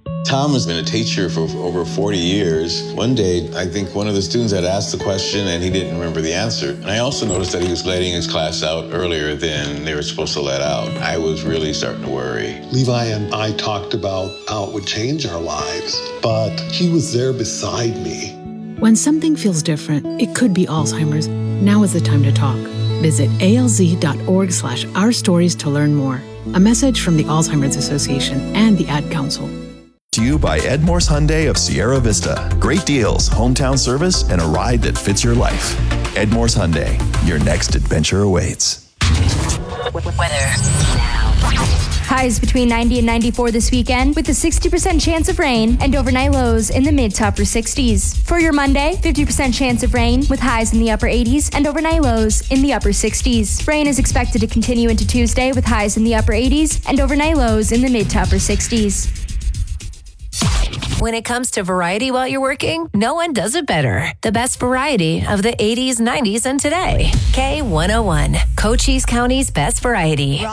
Tom has been a teacher for over 40 years. One day, I think one of the students had asked the question and he didn't remember the answer. And I also noticed that he was letting his class out earlier than they were supposed to let out. I was really starting to worry. Levi and I talked about how it would change our lives, but he was there beside me. When something feels different, it could be Alzheimer's. Now is the time to talk. Visit alz.org/ourstories to learn more. A message from the Alzheimer's Association and the Ad Council. To you by Edmores Hyundai of Sierra Vista. Great deals, hometown service, and a ride that fits your life. Edmores Hyundai, your next adventure awaits. Weather now. Highs between 90 and 94 this weekend with a 60% chance of rain and overnight lows in the mid to upper 60s. For your Monday, 50% chance of rain with highs in the upper 80s and overnight lows in the upper 60s. Rain is expected to continue into Tuesday with highs in the upper 80s and overnight lows in the mid to upper 60s. When it comes to variety while you're working, no one does it better. The best variety of the 80s, 90s, and today. K101, Cochise County's best variety.